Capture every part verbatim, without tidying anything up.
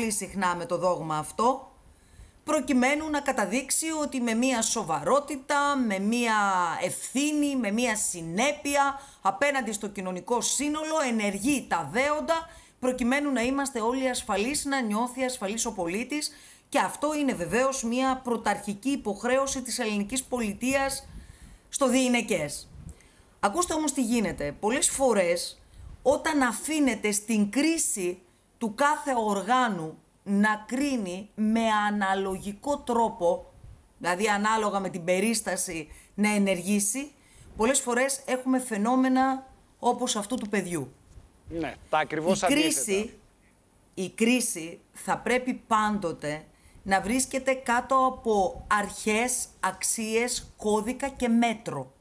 πολύ συχνά με το δόγμα αυτό, προκειμένου να καταδείξει ότι με μία σοβαρότητα, με μία ευθύνη, με μία συνέπεια απέναντι στο κοινωνικό σύνολο ενεργεί τα δέοντα, προκειμένου να είμαστε όλοι ασφαλείς, να νιώθει ασφαλής ο πολίτης, και αυτό είναι βεβαίως μία πρωταρχική υποχρέωση της ελληνικής πολιτείας στο διηνεκές. Ακούστε όμως τι γίνεται. Πολλές φορές όταν αφήνεται στην κρίση του κάθε οργάνου να κρίνει με αναλογικό τρόπο, δηλαδή ανάλογα με την περίσταση να ενεργήσει, πολλές φορές έχουμε φαινόμενα όπως αυτού του παιδιού. Ναι, τα ακριβώς η κρίση, η κρίση θα πρέπει πάντοτε να βρίσκεται κάτω από αρχές, αξίες, κώδικα και μέτρο.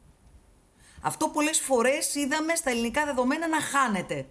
Αυτό πολλές φορές είδαμε στα ελληνικά δεδομένα να χάνεται.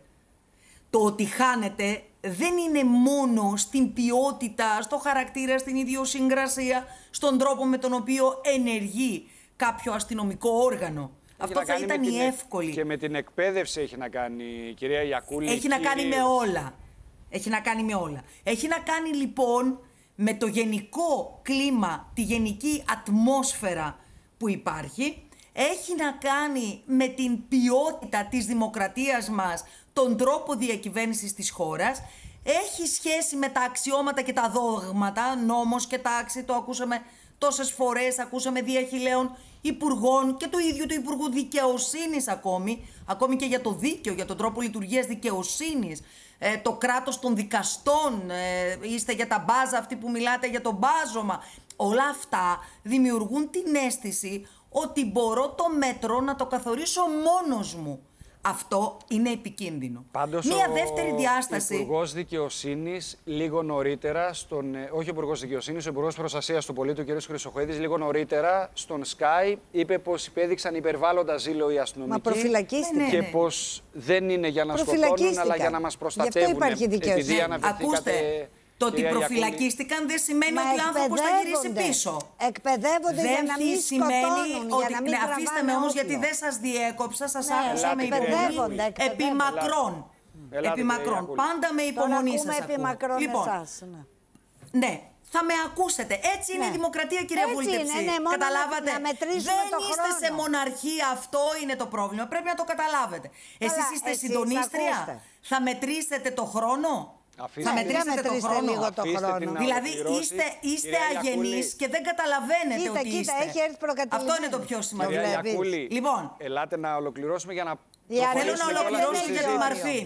Το ότι χάνεται δεν είναι μόνο στην ποιότητα, στο χαρακτήρα, στην ιδιοσυγκρασία, στον τρόπο με τον οποίο ενεργεί κάποιο αστυνομικό όργανο. Έχει Αυτό θα ήταν η εύκολη. Και με την εκπαίδευση έχει να κάνει, κυρία Γιακούλη. Έχει κυρίως. να κάνει με όλα. Έχει να κάνει με όλα. Έχει να κάνει λοιπόν με το γενικό κλίμα, τη γενική ατμόσφαιρα που υπάρχει. Έχει να κάνει με την ποιότητα της δημοκρατίας μας, τον τρόπο διακυβέρνησης της χώρας. Έχει σχέση με τα αξιώματα και τα δόγματα, νόμος και τάξη, το ακούσαμε τόσες φορές, ακούσαμε διαχειλαίων υπουργών και του ίδιου του Υπουργού Δικαιοσύνης ακόμη, ακόμη και για το δίκαιο, για τον τρόπο λειτουργίας δικαιοσύνης, ε, το κράτος των δικαστών, ε, είστε για τα μπάζα αυτοί που μιλάτε για το μπάζωμα. Όλα αυτά δημιουργούν την αίσθηση ότι μπορώ το μέτρο να το καθορίσω μόνος μου. Αυτό είναι επικίνδυνο. Πάντως Μία ο δεύτερη διάσταση. Ο Υπουργός Δικαιοσύνης λίγο νωρίτερα, στον, όχι ο Υπουργός Δικαιοσύνης, ο Υπουργός Προστασίας του Πολίτη, ο κ. Χρυσοχοίδης, λίγο νωρίτερα στον Sky είπε πως υπέδειξαν υπερβάλλοντα ζήλο οι αστυνομικοί. Μα προφυλακίστηκαν. Και ναι, ναι. πως δεν είναι για να σκοτώνουν, αλλά για να μας προστατεύουν. Γι' αυτό υπάρχει δικαιοσύνη. Επειδή αναφερθήκατε. Ακούστε. Το ότι προφυλακίστηκαν δεν σημαίνει Μα ότι ο άνθρωπος θα γυρίσει πίσω. Εκπαιδεύονται δεν για να μην σκοτώνουν, ότι... για να μην ναι, αφήστε με όμως, γιατί δεν σας διέκοψα, σας ναι, άκουσα με υπομονή επί μακρόν. Επί μακρόν. Πάντα με υπομονή σας ακούω. Λοιπόν, εσάς, ναι. ναι. Θα με ακούσετε. Έτσι είναι ναι. η δημοκρατία, κυρία Βούλτεψη. Ναι, ναι, Καταλάβατε. Να δεν το είστε χρόνο. σε μοναρχία. Αυτό είναι το πρόβλημα. Πρέπει να το καταλάβετε. Εσείς είστε συντονίστρια. Θα μετρήσετε το χρόνο. Αφήστε, θα μετρήσετε το χρόνο. Λίγο το χρόνο. Δηλαδή είστε, είστε αγενείς και δεν καταλαβαίνετε κοίτα, ότι κοίτα, είστε. Έχει έρθει Αυτό είναι το πιο σημαντικό. Λοιπόν, ελάτε να ολοκληρώσουμε για να θέλω να ολοκληρώσω για τη Μαρφίν.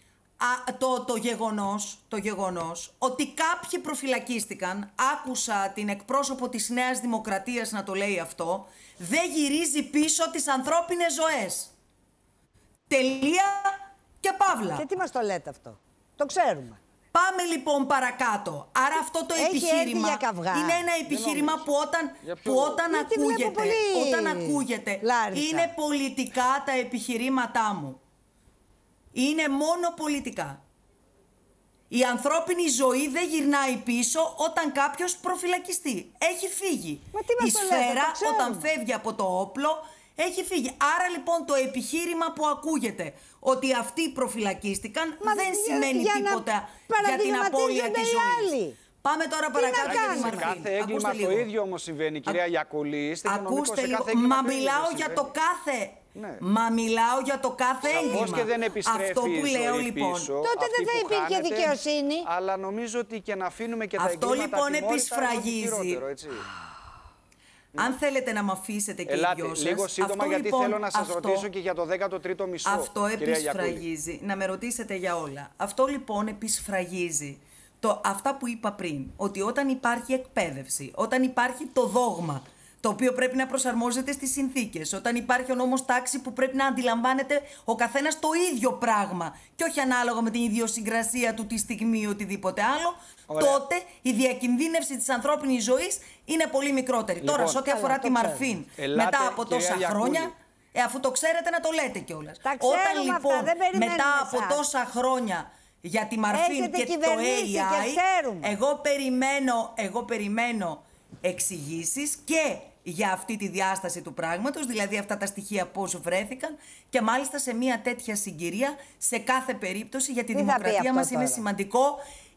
Α, το, το, γεγονός, το γεγονός ότι κάποιοι προφυλακίστηκαν, άκουσα την εκπρόσωπο της Νέας Δημοκρατίας να το λέει αυτό, δεν γυρίζει πίσω τις ανθρώπινες ζωές. Τελεία και παύλα. Και τι μας το λέτε αυτό? Το ξέρουμε. Πάμε λοιπόν παρακάτω. Άρα αυτό το Έχει επιχείρημα είναι ένα επιχείρημα που όταν, που όταν ακούγεται, όταν ακούγεται είναι πολιτικά τα επιχειρήματά μου. Είναι μόνο πολιτικά. Η ανθρώπινη ζωή δεν γυρνάει πίσω όταν κάποιος προφυλακιστεί. Έχει φύγει. Η σφαίρα όταν φεύγει από το όπλο έχει φύγει. Άρα λοιπόν το επιχείρημα που ακούγεται ότι αυτοί προφυλακίστηκαν Μα δεν για, σημαίνει για τίποτα για την απώλεια της ζωής. Πάμε τώρα παρακάτω για τη Μαρφίν. Σε κάθε έγκλημα το ίδιο όμως συμβαίνει, κυρία Γιακούλη. Είστε Ακούστε λίγο. Μα μιλάω για το κάθε... Ναι. Μα μιλάω για το κάθε έγκλημα. Και δεν επιστρέφει αυτό που λέω λοιπόν. Πίσω, τότε δεν θα υπήρχε χάνεται, δικαιοσύνη. Αλλά νομίζω ότι και να αφήνουμε και τα αυτό εγκλήματα λοιπόν επισφραγίζει. Αν θέλετε να με αφήσετε και Ελάτε, οι δυο σας. Λίγο σύντομα, αυτό, γιατί λοιπόν, θέλω να σας αυτό, ρωτήσω και για το δέκατο τρίτο μισό. Αυτό επισφραγίζει. Να με ρωτήσετε για όλα. Αυτό λοιπόν επισφραγίζει το, αυτά που είπα πριν. Ότι όταν υπάρχει εκπαίδευση, όταν υπάρχει το δόγμα, το οποίο πρέπει να προσαρμόζεται στις συνθήκες, όταν υπάρχει ο νόμος τάξη που πρέπει να αντιλαμβάνεται ο καθένας το ίδιο πράγμα και όχι ανάλογα με την ιδιοσυγκρασία του τη στιγμή ή οτιδήποτε άλλο, ωραία, τότε η διακινδύνευση της ανθρώπινης ζωής είναι πολύ μικρότερη. Λοιπόν, τώρα, σε ό,τι αφορά τη Μαρφίν, Ελάτε, μετά από τόσα χρόνια, ε, αφού το ξέρετε να το λέτε κιόλας. Όταν λοιπόν, αυτά, μετά από εσάς. τόσα χρόνια για τη Μαρφίν Έχετε και το έι άι, και εγώ περιμένω, εγώ περιμένω εξηγήσεις και για αυτή τη διάσταση του πράγματος, δηλαδή αυτά τα στοιχεία πώς βρέθηκαν και μάλιστα σε μια τέτοια συγκυρία σε κάθε περίπτωση για τη Τι δημοκρατία μας είναι σημαντικό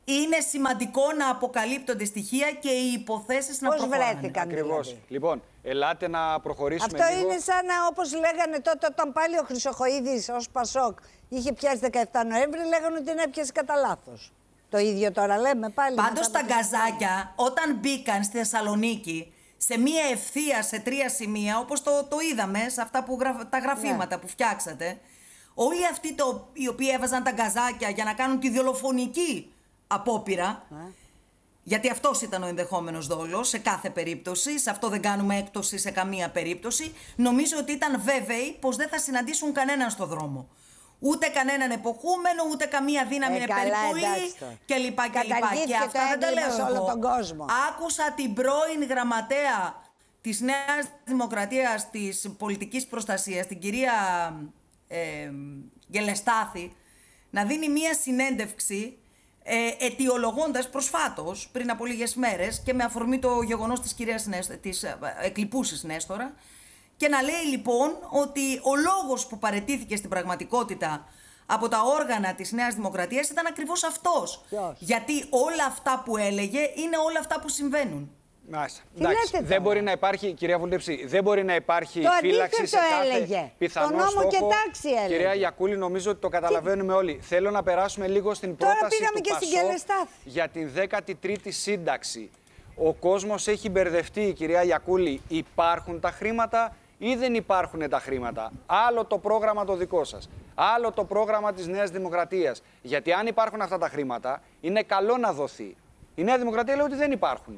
είναι σημαντικό να αποκαλύπτονται στοιχεία και οι υποθέσεις να Πώς προχωράνε. βρέθηκαν Ακριβώς. δηλαδή. Λοιπόν, ελάτε να προχωρήσουμε Αυτό λίγο. είναι σαν να, όπως λέγανε τότε, όταν πάλι ο Χρυσοχοΐδης ως Πασόκ είχε πιάσει δεκαεπτά Νοέμβρη, λέγανε ότι την έπιασε κατά λάθος. Το ίδιο τώρα λέμε πάλι. Πάντως τα γκαζάκια, όταν μπήκαν στη Θεσσαλονίκη, σε μία ευθεία σε τρία σημεία, όπως το, το είδαμε σε αυτά που γραφ, τα γραφήματα ναι. που φτιάξατε, όλοι αυτοί το, οι οποίοι έβαζαν τα γκαζάκια για να κάνουν τη δολοφονική απόπειρα, ναι. γιατί αυτός ήταν ο ενδεχόμενος δόλος σε κάθε περίπτωση, σε αυτό δεν κάνουμε έκπτωση σε καμία περίπτωση, νομίζω ότι ήταν βέβαιοι πως δεν θα συναντήσουν κανέναν στο δρόμο. Ούτε κανέναν εποχούμενο, ούτε καμία δύναμη ε, είναι περιπολή κλπ. Και αυτά δεν τα λέω όλο τον κόσμο. Άκουσα την πρώην γραμματέα της Νέας Δημοκρατίας της Πολιτικής Προστασίας, την κυρία ε, Γελεστάθη, να δίνει μία συνέντευξη ε, αιτιολογώντας προσφάτως, πριν από λίγες μέρες και με αφορμή το γεγονός της κυρίας της ε, εκλειπούσης Νέστορα, και να λέει λοιπόν ότι ο λόγος που παραιτήθηκε στην πραγματικότητα από τα όργανα της Νέας Δημοκρατίας ήταν ακριβώς αυτός. Ποιος? Γιατί όλα αυτά που έλεγε είναι όλα αυτά που συμβαίνουν. Μάλιστα. Εντάξει, δεν μπορεί να υπάρχει, κυρία Βουλευτή, δεν μπορεί να υπάρχει το φύλαξη σε κάθε έλεγε. πιθανό το νόμο στόχο. Και τάξη έλεγε. Κυρία Γιακούλη, νομίζω ότι το καταλαβαίνουμε όλοι. Θέλω να περάσουμε λίγο στην Τώρα πρόταση του και Πασόκ για την δέκατη τρίτη σύνταξη. Ο κόσμος έχει μπερδευτεί, κυρία Γιακούλη. Υπάρχουν τα χρήματα ή δεν υπάρχουν τα χρήματα? Άλλο το πρόγραμμα το δικό σας, άλλο το πρόγραμμα της Νέας Δημοκρατίας. Γιατί αν υπάρχουν αυτά τα χρήματα, είναι καλό να δοθεί. Η Νέα Δημοκρατία λέει ότι δεν υπάρχουν.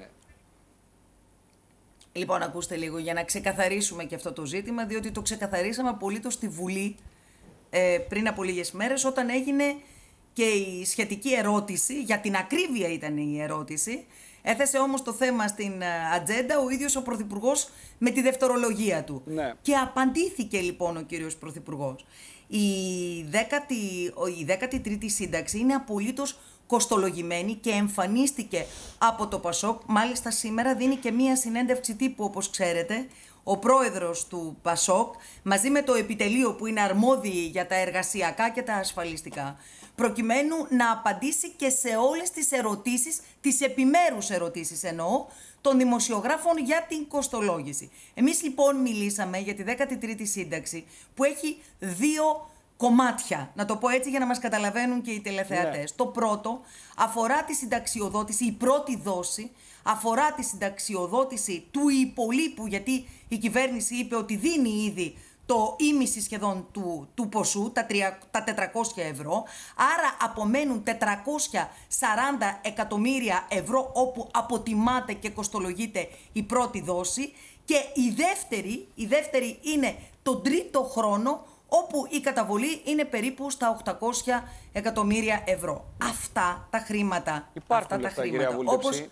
Λοιπόν, ακούστε λίγο για να ξεκαθαρίσουμε και αυτό το ζήτημα, διότι το ξεκαθαρίσαμε απολύτως στη Βουλή ε, πριν από λίγες μέρες, όταν έγινε και η σχετική ερώτηση, για την ακρίβεια ήταν η ερώτηση. Έθεσε όμως το θέμα στην ατζέντα ο ίδιος ο Πρωθυπουργός με τη δευτερολογία του. Ναι. Και απαντήθηκε λοιπόν ο κύριος Πρωθυπουργός. Η δέκατη, η δέκατη τρίτη σύνταξη είναι απολύτως κοστολογημένη και εμφανίστηκε από το Πασόκ. Μάλιστα σήμερα δίνει και μία συνέντευξη τύπου, όπως ξέρετε, ο πρόεδρος του Πασόκ, μαζί με το επιτελείο που είναι αρμόδιοι για τα εργασιακά και τα ασφαλιστικά, προκειμένου να απαντήσει και σε όλες τις ερωτήσεις, τις επιμέρους ερωτήσεις εννοώ, των δημοσιογράφων για την κοστολόγηση. Εμείς λοιπόν μιλήσαμε για τη δέκατη τρίτη σύνταξη που έχει δύο κομμάτια, να το πω έτσι για να μας καταλαβαίνουν και οι τηλεθεατές. Ναι. Το πρώτο αφορά τη συνταξιοδότηση, η πρώτη δόση αφορά τη συνταξιοδότηση του υπολείπου, γιατί η κυβέρνηση είπε ότι δίνει ήδη το ίμιση σχεδόν του, του ποσού, τα, τρία, τα τετρακόσια ευρώ, άρα απομένουν τετρακόσια σαράντα εκατομμύρια ευρώ όπου αποτιμάται και κοστολογείται η πρώτη δόση, και η δεύτερη, η δεύτερη είναι τον τρίτο χρόνο, όπου η καταβολή είναι περίπου στα οκτακόσια εκατομμύρια ευρώ. Αυτά τα χρήματα, υπάρχουν αυτά λεφτά, τα χρήματα, όπως,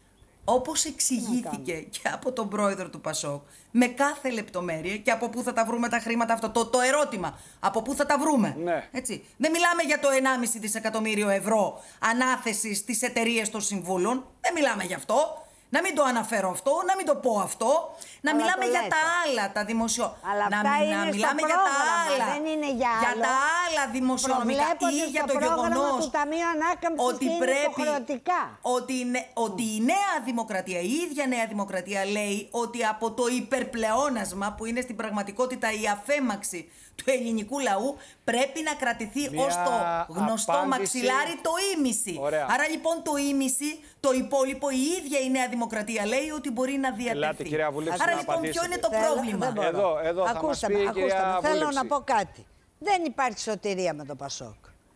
όπως Τι εξηγήθηκε και από τον πρόεδρο του Πασόκ, με κάθε λεπτομέρεια, και από πού θα τα βρούμε τα χρήματα αυτό, το, το ερώτημα, από πού θα τα βρούμε. Ναι. Έτσι. Δεν μιλάμε για το ενάμιση δισεκατομμύριο ευρώ ανάθεση στις εταιρείες των συμβούλων, δεν μιλάμε γι' αυτό. Να μην το αναφέρω αυτό, να μην το πω αυτό, να Αλλά μιλάμε για λέτε. τα άλλα τα δημοσιο... Αλλά να, αυτά είναι να στο μιλάμε για τα άλλα, δεν είναι για άλλο. για τα άλλα δημοσιονομικά ή για το γεγονός του Ταμείου Ανάκαμψης ότι είναι πρέπει, υποχρεωτικά. ότι, ότι η Νέα Δημοκρατία, η ίδια Νέα Δημοκρατία λέει ότι από το υπερπλεόνασμα που είναι στην πραγματικότητα η αφέμαξη του ελληνικού λαού πρέπει να κρατηθεί Μια ως το γνωστό απάντηση... μαξιλάρι το ίμιση. Ωραία. Άρα λοιπόν το ίμιση, το υπόλοιπο, η ίδια η Νέα Δημοκρατία λέει ότι μπορεί να διατεθεί. Ελάτε, κυρία Βουλευτή, Άρα να λοιπόν απαντήσετε. ποιο είναι το Θέλω, πρόβλημα? δεν μπορώ. Εδώ, εδώ θα ακούστε μας πει με, η ακούστε κυρία με. Θέλω Βούλεψη. να πω κάτι. Δεν υπάρχει σωτηρία με το Πασόκ.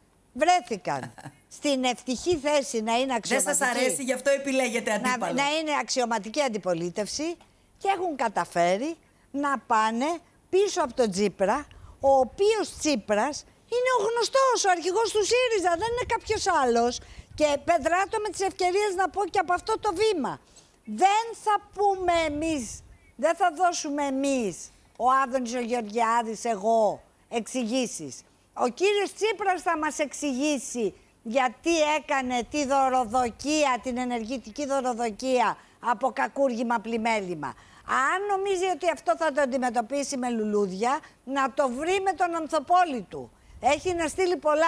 Βρέθηκαν στην ευτυχή θέση να είναι Δεν αξιωματική. σας αρέσει, γι' αυτό επιλέγετε αντίπαλο. Να, να είναι αξιωματική αντιπολίτευση και έχουν καταφέρει να πάνε πίσω από τον Τσίπρα, ο οποίος Τσίπρας είναι ο γνωστός, ο αρχηγός του ΣΥΡΙΖΑ, δεν είναι κάποιος άλλος. Και πεδράτω με τις ευκαιρίες να πω και από αυτό το βήμα. Δεν θα πούμε εμείς, δεν θα δώσουμε εμείς, ο Άδωνης, ο Γεωργιάδης, εγώ, εξηγήσεις. Ο κύριος Τσίπρας θα μας εξηγήσει γιατί έκανε τη δωροδοκία, την ενεργητική δωροδοκία από κακούργημα πλημέλημα. Αν νομίζει ότι αυτό θα το αντιμετωπίσει με λουλούδια, να το βρει με τον ανθοπόλη του. Έχει να στείλει πολλά.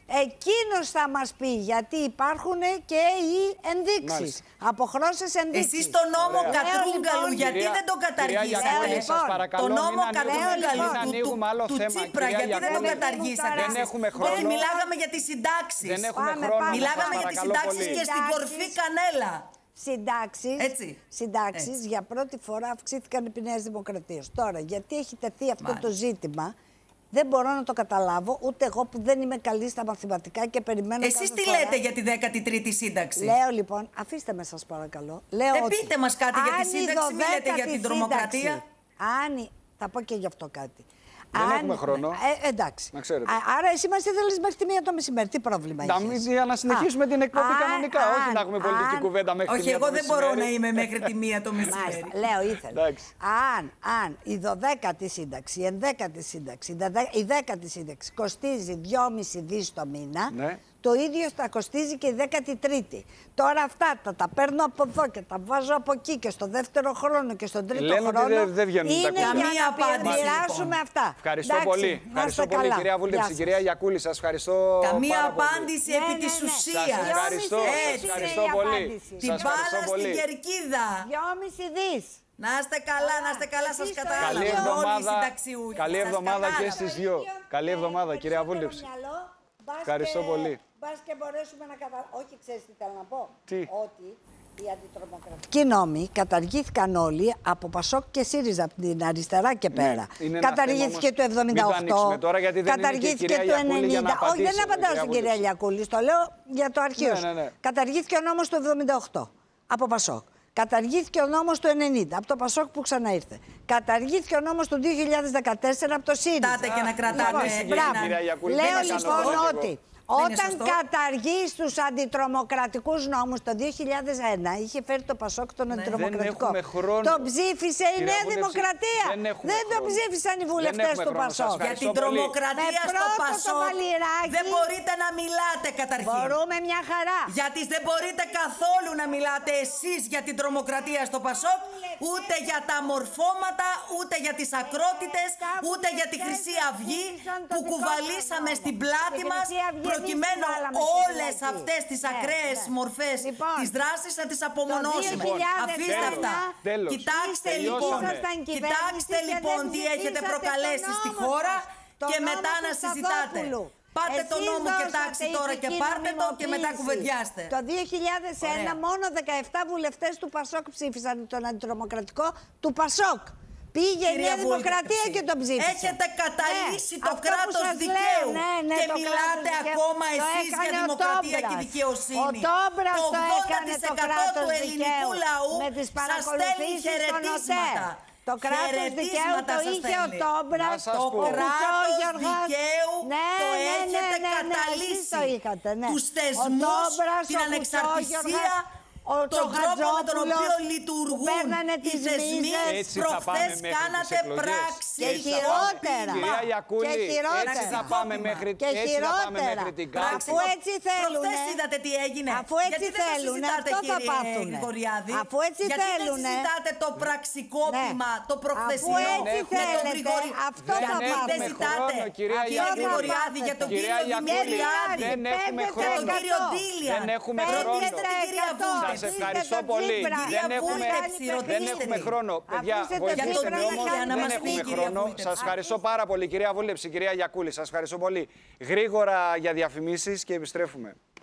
Εκείνος θα μας πει, γιατί υπάρχουν και οι ενδείξεις. Αποχρώσεις ενδείξεις. Εσείς τον νόμο Ωραία. Κατρούγκαλου, Κυρία- γιατί δεν τον κυρία καταργήσατε? Γιακούλη, σας παρακαλώ, Το νόμο μην ανοίγουμε- Κατρούγκαλου μην του, ανοίγουμε άλλο του θέμα. Τσίπρα, Κυρία γιατί δεν τον Γιακούλη, καταργήσατε? δεν εσείς? έχουμε Όχι, χρόνο. μιλάγαμε για τις συντάξεις. Δεν έχουμε Πάμε, χρόνο. πάμε. Μιλάγαμε σας για τις παρακαλώ συντάξεις πολύ. και στην Συντάξεις. κορφή κανέλα. Συντάξεις, Έτσι. συντάξεις Έτσι. για πρώτη φορά αυξήθηκαν επί Νέας Δημοκρατίας. Τώρα, γιατί έχει τεθεί αυτό Μάλιστα. το ζήτημα, δεν μπορώ να το καταλάβω, ούτε εγώ που δεν είμαι καλή στα μαθηματικά και περιμένω Εσείς κάθε τι φορά. λέτε για τη δέκατη τρίτη σύνταξη? Λέω λοιπόν, αφήστε με σας παρακαλώ. Λέω Ε, ότι πείτε μας κάτι για τη αν η σύνταξη, μη λέτε για δωδέκατη την τρομοκρατία. σύνταξη, Αν η- θα πω και γι' αυτό κάτι. Δεν έχουμε χρόνο. Ε, εντάξει. Να ξέρετε. Α, άρα εσύ μας ήθελες μέχρι τη μία το μεσημέρι. Τι πρόβλημα Να, είχες? μην- για να συνεχίσουμε Α, την εκπομπή αν- κανονικά. Όχι αν- να έχουμε πολιτική αν- κουβέντα μέχρι τη Όχι, μία εγώ το δεν μπορώ να μεσημέρι. είμαι μέχρι τη μία το μεσημέρι. Μάλιστα, λέω ήθελα. Εντάξει. Αν, αν η δωδέκατη σύνταξη, η ενδέκατη σύνταξη, η δεδε- η δέκατη σύνταξη κοστίζει δυόμισι δις το μήνα, Ναι. το ίδιο θα κοστίζει και η δέκατη τρίτη. Τώρα αυτά τα, τα παίρνω από εδώ και τα βάζω από εκεί και στο δεύτερο χρόνο και στον τρίτο Λένε ότι χρόνο. δεν- δεν βγαίνουν τα είναι κουβέντα. για Καμία να απάντηση, μοιράσουμε λοιπόν. αυτά. Ευχαριστώ Εντάξει, πολύ. να Ευχαριστώ είστε πολύ, καλά. κυρία Γεια Βούλευση. σας. Κυρία Γιακούλη, σας ευχαριστώ. Καμία πάρα πολύ. απάντηση Ναι, επί ναι, της ναι. ουσίας. Σας ευχαριστώ. Δυόμισι Σας δις ευχαριστώ είναι η πολύ. απάντηση. Την Σας μπάλα ευχαριστώ στην πολύ. κερκίδα. Δυόμισι δις. Να είστε καλά, να είστε καλά, σας Εσείς το κατάλαβα. Καλή Όλοι οι εβδομάδα, συνταξιούχοι, καλή σας εβδομάδα και κατάλαβα. στις δυο. Καλή εβδομάδα, κυρία Βούλευση. Ευχαριστώ πολύ. Μπας και μπορέσουμε να καταλάβουμε. Όχι, ξέρεις τι θέλω να πω. Τι? Ότι οι αντιτρομοκρατικοί νόμοι καταργήθηκαν όλοι από Πασόκ και ΣΥΡΙΖΑ από την αριστερά και πέρα. είναι ένα Καταργήθηκε θέμα το όμως, εβδομήντα οκτώ. μην το ανοίξουμε τώρα, γιατί δεν είναι και η καταργήθηκε κυρία το Γιακούλη για να ενενήντα. Όχι, δεν απαντήσει, απαντάω κυρία στην κυρία Βούλευση. Γιακούλη. Το λέω για το αρχείο. Ναι, ναι, ναι. Καταργήθηκε ο νόμος του εβδομήντα οκτώ από Πασόκ. Καταργήθηκε ο νόμος του ενενήντα από το Πασόκ που ξαναήρθε. Καταργήθηκε ο νόμος του δύο χιλιάδες δεκατέσσερα από το ΣΥΡΙΖΑ. Κοιτάτε και να κρατάτε Λοιπόν, ένα- μπράβο. Κυρία Γιακούλη, Λέω δεν είναι λοιπόν σωστό. ότι Δεν είναι όταν σωστό. καταργείς τους αντιτρομοκρατικούς νόμους το δύο χιλιάδες ένα, είχε φέρει το Πασόκ τον αντιτρομοκρατικό. Δεν έχουμε χρόνο. Το ψήφισε η Κυρία Νέα Βούλευση, Δημοκρατία. δεν έχουμε Δεν το χρόνο. ψήφισαν οι Δεν βουλευτές έχουμε του χρόνο, σας Πασόκ. Για ευχαριστώ την πολύ. τρομοκρατία Με στο πρώτο το Πασόκ βαλιράκι. δεν μπορείτε να μιλάτε καταρχήν. Μπορούμε μια χαρά. Γιατί δεν μπορείτε καθόλου να μιλάτε εσείς για την τρομοκρατία στο Πασόκ, ούτε για τα μορφώματα, ούτε για τις ακρότητες, ούτε για τη Χρυσή Αυγή που κουβαλήσαμε στην πλάτη μας προκειμένου όλες αυτές τις ακραίες μορφές της δράσης να τις απομονώσουμε. Αφήστε αυτά. Τέλος. Κοιτάξτε Τελειώσαμε. λοιπόν, κοιτάξτε λοιπόν τι έχετε προκαλέσει στη χώρα και μετά να συζητάτε. Πάτε τον νόμο και τάξη τώρα και πάρτε το και μετά κουβεντιάστε. Το δύο χιλιάδες ένα Ωραία. μόνο δεκαεπτά βουλευτές του Πασόκ ψήφισαν τον αντιτρομοκρατικό του Πασόκ. Πήγε η Κυρία Νέα Δημοκρατία Βούλτεψη, και τον ψήφισε. έχετε καταλύσει Ναι, το αυτό που κράτος σας δικαίου λέω, ναι, ναι, και το μιλάτε κράτος δικαίου. ακόμα Το εσείς για έκανε ο δημοκρατία και Τόμπρας. δικαιοσύνη. Ο Τόμπρας το το έκανε το κράτος του ελληνικού δικαίου. λαού Με τις σας στέλνει παρακολουθήσεις στον χαιρετίσματα. ΟΤΕ. Το κράτος δικαίου Χαιρετίσματα το σας είχε ο στέλνει. Τόμπρας, Να σας Το πω. κράτος Γιώργας. δικαίου Ναι, το ναι, ναι, έχετε ναι, ναι, καταλύσει. εσείς το είχατε, ναι. Τους Ο θεσμούς, Τόμπρας, την ο ανεξαρτησία, Κουτσόγιοργας, ο τον τρόπο με τον οποίο Τσοχατζόπουλος, που λειτουργούν παίρνανε οι τις θεσμοί. μίζες. Έτσι θα πάμε Προχθές μέχρι τις κάνατε εκλογές. πράξη. Και Έτσι θα πάμε. χειρότερα. Κυρία Γιακούλη, Και χειρότερα. έτσι θα πάμε μέχρι, Και έτσι θα πάμε χειρότερα. μέχρι την Αφού κάλυψη. έτσι θέλουνε. Προχθές είδατε τι έγινε. Αφού έτσι Γιατί δεν το θέλουνε, συζητάτε, αυτό θα κύριε πάθουνε. Γρηγοριάδη. Αφού έτσι Γιατί θέλουνε. δεν συζητάτε το πραξικόπημα, Ναι. το προχθεσινό Αφού έτσι με τον θέλετε, Γρηγορι... αυτό Γιατί θα δεν πάθετε. ζητάτε, χρόνο, κυρία κύριε Γιακούλη. Γρηγοριάδη, για τον Κυρία κύριο Γιακούλη, Δημητριάδη. δεν έχουμε πέντε Για τον χρόνο. κύριο Ντίλιαν. Δεν έχουμε Ρωτήστε χρόνο. την κυρία Σας Βούλτεψη. ευχαριστώ πολύ. Κυρία Δεν έχουμε, Βούλτεψη, δεν ρωτήστε έχουμε την. χρόνο. Παιδιά, Αφήστε το βοηθήστε Τσίπρα με να όμως. κάνει, να Δεν μας πει, έχουμε κυρία χρόνο. Βούλτεψη. Σας ευχαριστώ πάρα πολύ, κυρία Βούλευση, κυρία Γιακούλη. Σας ευχαριστώ πολύ. Γρήγορα για διαφημίσεις και επιστρέφουμε.